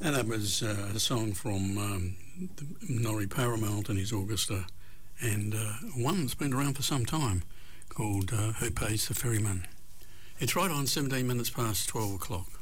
And that was a song from Norrie Paramount and his orchestra, and one that's been around for some time, called Who Pays the Ferryman. It's right on 17 minutes past 12 o'clock.